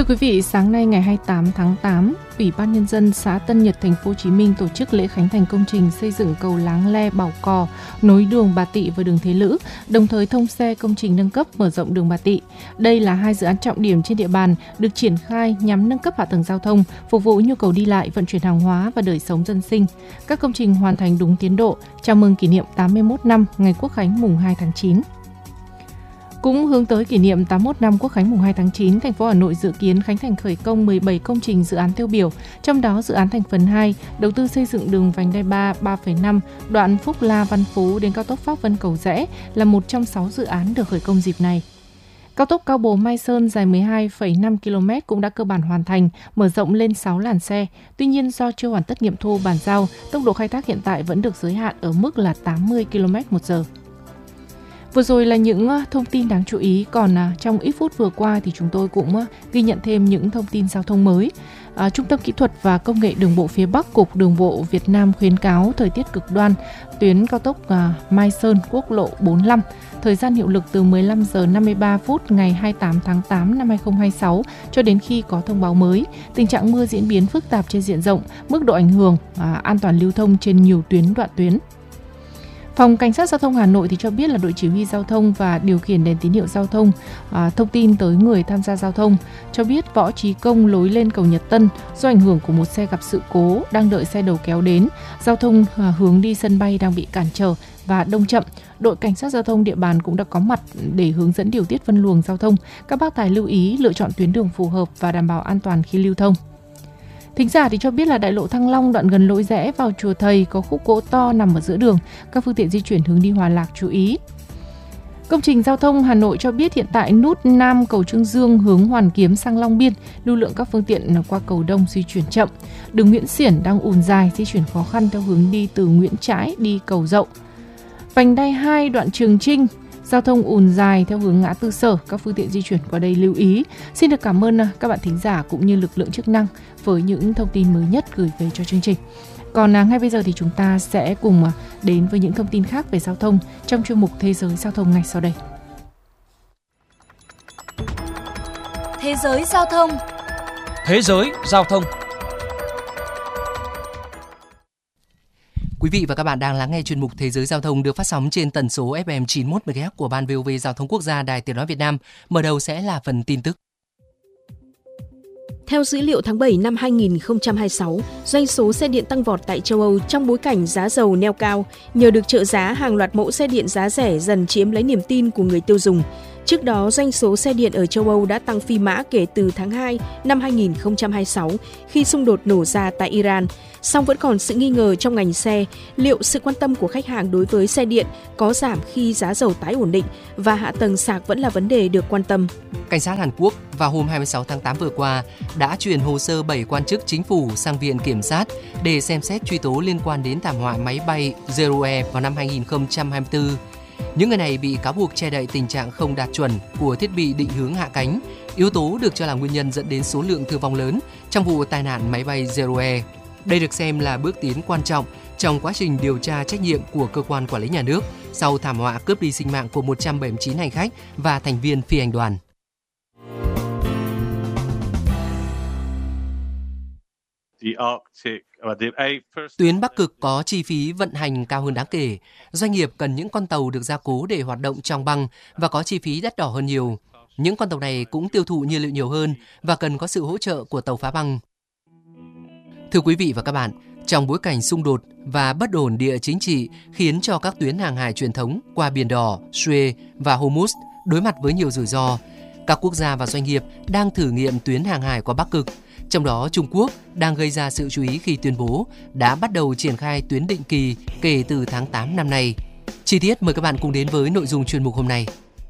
Thưa quý vị, sáng nay ngày 28 tháng 8, Ủy ban Nhân dân xã Tân Nhật, thành phố Hồ Chí Minh tổ chức lễ khánh thành công trình xây dựng cầu Láng Le Bảo Cò nối đường Bà Tị và đường Thế Lữ, đồng thời thông xe công trình nâng cấp mở rộng đường Bà Tị. Đây là hai dự án trọng điểm trên địa bàn được triển khai nhằm nâng cấp hạ tầng giao thông, phục vụ nhu cầu đi lại, vận chuyển hàng hóa và đời sống dân sinh. Các công trình hoàn thành đúng tiến độ, chào mừng kỷ niệm 81 năm ngày Quốc khánh mùng 2 tháng 9. Cũng hướng tới kỷ niệm 81 năm Quốc khánh mùng 2 tháng 9, thành phố Hà Nội dự kiến khánh thành khởi công 17 công trình dự án tiêu biểu, trong đó dự án thành phần 2, đầu tư xây dựng đường vành đai 3 3,5 đoạn Phúc La Văn Phú đến cao tốc Pháp Vân Cầu Giẽ là một trong 6 dự án được khởi công dịp này. Cao tốc Cao Bồ - Mai Sơn dài 12,5 km cũng đã cơ bản hoàn thành, mở rộng lên 6 làn xe. Tuy nhiên do chưa hoàn tất nghiệm thu bàn giao, tốc độ khai thác hiện tại vẫn được giới hạn ở mức là 80 km/h. Vừa rồi là những thông tin đáng chú ý, còn trong ít phút vừa qua thì chúng tôi cũng ghi nhận thêm những thông tin giao thông mới. Trung tâm Kỹ thuật và Công nghệ Đường bộ phía Bắc, Cục Đường bộ Việt Nam khuyến cáo thời tiết cực đoan, tuyến cao tốc Mai Sơn, quốc lộ 45, thời gian hiệu lực từ 15 giờ 53 phút ngày 28 tháng 8 năm 2026 cho đến khi có thông báo mới. Tình trạng mưa diễn biến phức tạp trên diện rộng, mức độ ảnh hưởng an toàn lưu thông trên nhiều đoạn tuyến. Phòng Cảnh sát Giao thông Hà Nội thì cho biết là đội chỉ huy giao thông và điều khiển đèn tín hiệu giao thông thông tin tới người tham gia giao thông, cho biết Võ Trí Công lối lên cầu Nhật Tân do ảnh hưởng của một xe gặp sự cố đang đợi xe đầu kéo đến, giao thông hướng đi sân bay đang bị cản trở và đông chậm. Đội Cảnh sát Giao thông địa bàn cũng đã có mặt để hướng dẫn điều tiết phân luồng giao thông. Các bác tài lưu ý lựa chọn tuyến đường phù hợp và đảm bảo an toàn khi lưu thông. Thính giả thì cho biết là đại lộ Thăng Long đoạn gần lối rẽ vào chùa Thầy có khúc gỗ to nằm ở giữa đường, các phương tiện di chuyển hướng đi Hòa Lạc chú ý. Công trình giao thông Hà Nội cho biết hiện tại nút Nam cầu Trương Dương hướng Hoàn Kiếm sang Long Biên, lưu lượng các phương tiện qua cầu Đông di chuyển chậm. Đường Nguyễn Xiển đang ùn dài, di chuyển khó khăn theo hướng đi từ Nguyễn Trãi đi cầu Dậu. Vành đai 2 đoạn Trường Chinh, giao thông ùn dài theo hướng ngã tư Sở, các phương tiện di chuyển qua đây lưu ý. Xin được cảm ơn các bạn thính giả cũng như lực lượng chức năng với những thông tin mới nhất gửi về cho chương trình. Còn ngay bây giờ thì chúng ta sẽ cùng đến với những thông tin khác về giao thông trong chuyên mục Thế giới Giao thông ngay sau đây. Thế giới Giao thông. Thế giới Giao thông. Quý vị và các bạn đang lắng nghe chuyên mục Thế giới Giao thông được phát sóng trên tần số FM 91 MHz của Ban VOV Giao thông Quốc gia Đài Tiếng nói Việt Nam. Mở đầu sẽ là phần tin tức. Theo dữ liệu tháng 7 năm 2026, doanh số xe điện tăng vọt tại châu Âu trong bối cảnh giá dầu neo cao. Nhờ được trợ giá, hàng loạt mẫu xe điện giá rẻ dần chiếm lấy niềm tin của người tiêu dùng. Trước đó, doanh số xe điện ở châu Âu đã tăng phi mã kể từ tháng 2 năm 2026 khi xung đột nổ ra tại Iran. Song vẫn còn sự nghi ngờ trong ngành xe liệu sự quan tâm của khách hàng đối với xe điện có giảm khi giá dầu tái ổn định và hạ tầng sạc vẫn là vấn đề được quan tâm. Cảnh sát Hàn Quốc vào hôm 26 tháng 8 vừa qua đã chuyển hồ sơ 7 quan chức chính phủ sang Viện Kiểm sát để xem xét truy tố liên quan đến thảm họa máy bay Zero Air vào năm 2024. Những người này bị cáo buộc che đậy tình trạng không đạt chuẩn của thiết bị định hướng hạ cánh, yếu tố được cho là nguyên nhân dẫn đến số lượng thương vong lớn trong vụ tai nạn máy bay Zero Air. Đây được xem là bước tiến quan trọng trong quá trình điều tra trách nhiệm của cơ quan quản lý nhà nước sau thảm họa cướp đi sinh mạng của 179 hành khách và thành viên phi hành đoàn. Tuyến Bắc Cực có chi phí vận hành cao hơn đáng kể. Doanh nghiệp cần những con tàu được gia cố để hoạt động trong băng và có chi phí đắt đỏ hơn nhiều. Những con tàu này cũng tiêu thụ nhiên liệu nhiều hơn và cần có sự hỗ trợ của tàu phá băng. Thưa quý vị và các bạn, trong bối cảnh xung đột và bất ổn địa chính trị khiến cho các tuyến hàng hải truyền thống qua Biển Đỏ, Suez và Hormuz đối mặt với nhiều rủi ro, các quốc gia và doanh nghiệp đang thử nghiệm tuyến hàng hải qua Bắc Cực. Trong đó, Trung Quốc đang gây ra sự chú ý khi tuyên bố đã bắt đầu triển khai tuyến định kỳ kể từ tháng 8 năm nay. Chi tiết mời các bạn cùng đến với nội dung chuyên mục hôm nay.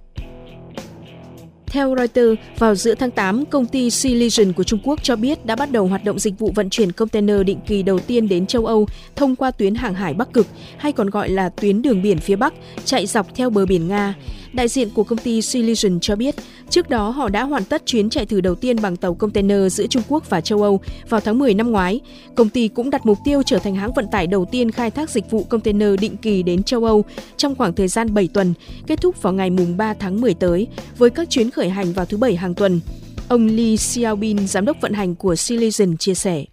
Theo Reuters, vào giữa tháng 8, công ty Sea Legion của Trung Quốc cho biết đã bắt đầu hoạt động dịch vụ vận chuyển container định kỳ đầu tiên đến châu Âu thông qua tuyến hàng hải Bắc Cực, hay còn gọi là tuyến đường biển phía Bắc, chạy dọc theo bờ biển Nga. Đại diện của công ty Sea Legion cho biết, trước đó họ đã hoàn tất chuyến chạy thử đầu tiên bằng tàu container giữa Trung Quốc và châu Âu vào tháng 10 năm ngoái. Công ty cũng đặt mục tiêu trở thành hãng vận tải đầu tiên khai thác dịch vụ container định kỳ đến châu Âu trong khoảng thời gian 7 tuần, kết thúc vào ngày 3 tháng 10 tới, với các chuyến khởi hành vào thứ Bảy hàng tuần. Ông Lee Xiaobin, giám đốc vận hành của Sea Legion, chia sẻ.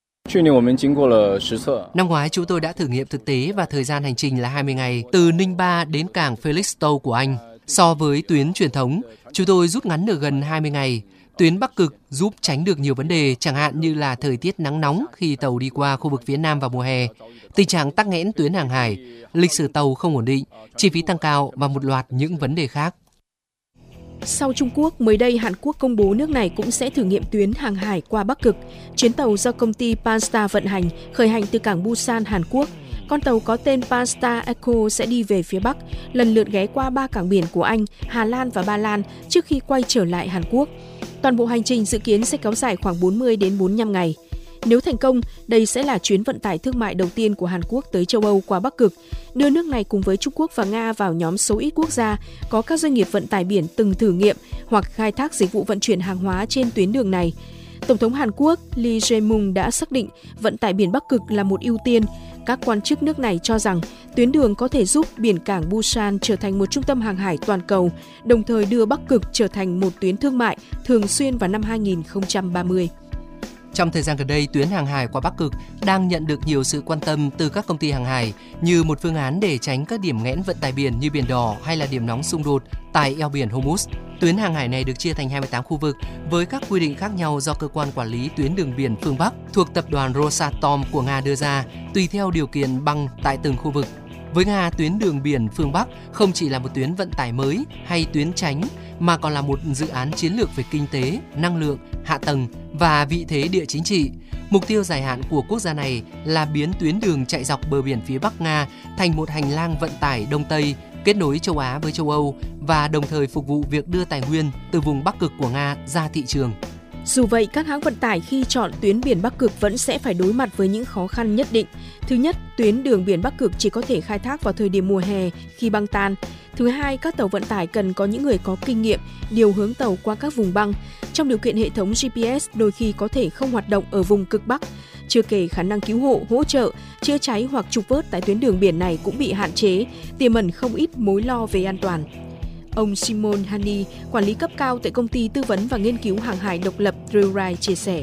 Năm ngoái chúng tôi đã thử nghiệm thực tế và thời gian hành trình là 20 ngày từ Ningba đến cảng Felixstowe của Anh. So với tuyến truyền thống, chúng tôi rút ngắn được gần 20 ngày. Tuyến Bắc Cực giúp tránh được nhiều vấn đề, chẳng hạn như là thời tiết nắng nóng khi tàu đi qua khu vực phía Nam vào mùa hè, tình trạng tắc nghẽn tuyến hàng hải, lịch sử tàu không ổn định, chi phí tăng cao và một loạt những vấn đề khác. Sau Trung Quốc, mới đây Hàn Quốc công bố nước này cũng sẽ thử nghiệm tuyến hàng hải qua Bắc Cực. Chuyến tàu do công ty Panstar vận hành, khởi hành từ cảng Busan, Hàn Quốc. Con tàu có tên Panstar Echo sẽ đi về phía Bắc, lần lượt ghé qua 3 cảng biển của Anh, Hà Lan và Ba Lan trước khi quay trở lại Hàn Quốc. Toàn bộ hành trình dự kiến sẽ kéo dài khoảng 40 đến 45 ngày. Nếu thành công, đây sẽ là chuyến vận tải thương mại đầu tiên của Hàn Quốc tới châu Âu qua Bắc Cực, đưa nước này cùng với Trung Quốc và Nga vào nhóm số ít quốc gia có các doanh nghiệp vận tải biển từng thử nghiệm hoặc khai thác dịch vụ vận chuyển hàng hóa trên tuyến đường này. Tổng thống Hàn Quốc Lee Jae-myung đã xác định vận tải biển Bắc Cực là một ưu tiên. Các quan chức nước này cho rằng tuyến đường có thể giúp biển cảng Busan trở thành một trung tâm hàng hải toàn cầu, đồng thời đưa Bắc Cực trở thành một tuyến thương mại thường xuyên vào năm 2030. Trong thời gian gần đây, tuyến hàng hải qua Bắc Cực đang nhận được nhiều sự quan tâm từ các công ty hàng hải như một phương án để tránh các điểm nghẽn vận tải biển như Biển Đỏ hay là điểm nóng xung đột tại eo biển Hormuz. Tuyến hàng hải này được chia thành 28 khu vực với các quy định khác nhau do cơ quan quản lý tuyến đường biển phương Bắc thuộc tập đoàn Rosatom của Nga đưa ra, tùy theo điều kiện băng tại từng khu vực. Với Nga, tuyến đường biển phương Bắc không chỉ là một tuyến vận tải mới hay tuyến tránh, mà còn là một dự án chiến lược về kinh tế, năng lượng, hạ tầng và vị thế địa chính trị. Mục tiêu dài hạn của quốc gia này là biến tuyến đường chạy dọc bờ biển phía Bắc Nga thành một hành lang vận tải Đông Tây, kết nối châu Á với châu Âu và đồng thời phục vụ việc đưa tài nguyên từ vùng Bắc Cực của Nga ra thị trường. Dù vậy, các hãng vận tải khi chọn tuyến biển Bắc Cực vẫn sẽ phải đối mặt với những khó khăn nhất định. Thứ nhất, tuyến đường biển Bắc Cực chỉ có thể khai thác vào thời điểm mùa hè khi băng tan. Thứ hai, các tàu vận tải cần có những người có kinh nghiệm điều hướng tàu qua các vùng băng. Trong điều kiện hệ thống GPS đôi khi có thể không hoạt động ở vùng cực Bắc. Chưa kể khả năng cứu hộ, hỗ trợ, chữa cháy hoặc trục vớt tại tuyến đường biển này cũng bị hạn chế, tiềm ẩn không ít mối lo về an toàn. Ông Simon Hani, quản lý cấp cao tại công ty tư vấn và nghiên cứu hàng hải độc lập Drillride chia sẻ.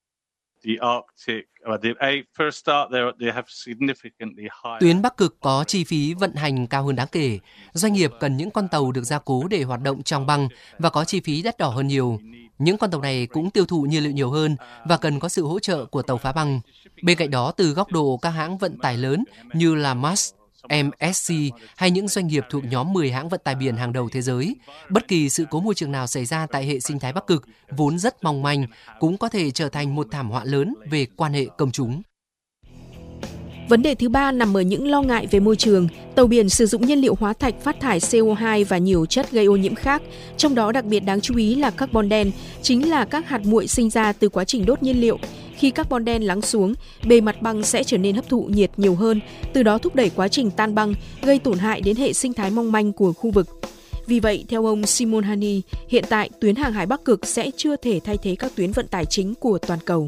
Tuyến Bắc Cực có chi phí vận hành cao hơn đáng kể. Doanh nghiệp cần những con tàu được gia cố để hoạt động trong băng và có chi phí đắt đỏ hơn nhiều. Những con tàu này cũng tiêu thụ nhiên liệu nhiều hơn và cần có sự hỗ trợ của tàu phá băng. Bên cạnh đó, từ góc độ các hãng vận tải lớn như là Maersk, MSC hay những doanh nghiệp thuộc nhóm 10 hãng vận tải biển hàng đầu thế giới, bất kỳ sự cố môi trường nào xảy ra tại hệ sinh thái Bắc Cực vốn rất mong manh cũng có thể trở thành một thảm họa lớn về quan hệ công chúng. Vấn đề thứ ba nằm ở những lo ngại về môi trường. Tàu biển sử dụng nhiên liệu hóa thạch phát thải CO2 và nhiều chất gây ô nhiễm khác, trong đó đặc biệt đáng chú ý là carbon đen, chính là các hạt muội sinh ra từ quá trình đốt nhiên liệu. Khi carbon đen lắng xuống, bề mặt băng sẽ trở nên hấp thụ nhiệt nhiều hơn, từ đó thúc đẩy quá trình tan băng, gây tổn hại đến hệ sinh thái mong manh của khu vực. Vì vậy, theo ông Simon Hani, hiện tại tuyến hàng hải Bắc Cực sẽ chưa thể thay thế các tuyến vận tải chính của toàn cầu.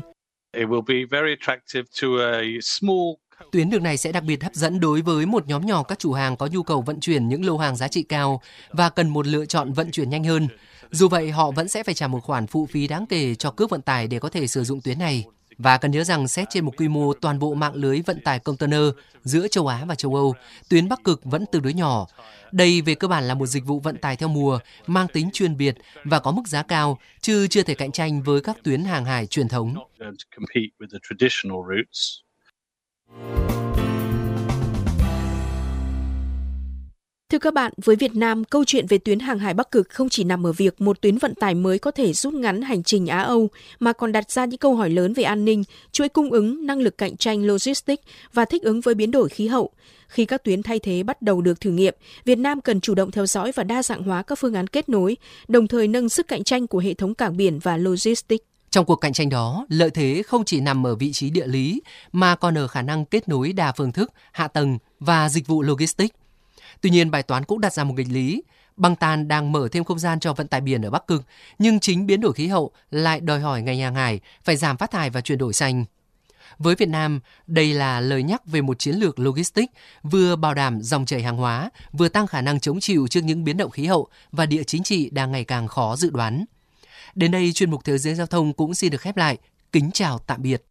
Tuyến đường này sẽ đặc biệt hấp dẫn đối với một nhóm nhỏ các chủ hàng có nhu cầu vận chuyển những lô hàng giá trị cao và cần một lựa chọn vận chuyển nhanh hơn. Dù vậy, họ vẫn sẽ phải trả một khoản phụ phí đáng kể cho cước vận tải để có thể sử dụng tuyến này. Và cần nhớ rằng xét trên một quy mô toàn bộ mạng lưới vận tải container giữa châu Á và châu Âu, tuyến Bắc Cực vẫn tương đối nhỏ. Đây về cơ bản là một dịch vụ vận tải theo mùa, mang tính chuyên biệt và có mức giá cao, chứ chưa thể cạnh tranh với các tuyến hàng hải truyền thống. Thưa các bạn, với Việt Nam, câu chuyện về tuyến hàng hải Bắc Cực không chỉ nằm ở việc một tuyến vận tải mới có thể rút ngắn hành trình Á-Âu, mà còn đặt ra những câu hỏi lớn về an ninh, chuỗi cung ứng, năng lực cạnh tranh logistics và thích ứng với biến đổi khí hậu. Khi các tuyến thay thế bắt đầu được thử nghiệm, Việt Nam cần chủ động theo dõi và đa dạng hóa các phương án kết nối, đồng thời nâng sức cạnh tranh của hệ thống cảng biển và logistics. Trong cuộc cạnh tranh đó, lợi thế không chỉ nằm ở vị trí địa lý, mà còn ở khả năng kết nối đa phương thức, hạ tầng và dịch vụ logistics. Tuy nhiên, bài toán cũng đặt ra một nghịch lý. Băng tan đang mở thêm không gian cho vận tải biển ở Bắc Cực, nhưng chính biến đổi khí hậu lại đòi hỏi ngành hàng hải phải giảm phát thải và chuyển đổi xanh. Với Việt Nam, đây là lời nhắc về một chiến lược logistics vừa bảo đảm dòng chảy hàng hóa, vừa tăng khả năng chống chịu trước những biến động khí hậu và địa chính trị đang ngày càng khó dự đoán. Đến đây chuyên mục Thế giới giao thông cũng xin được khép lại. Kính chào tạm biệt.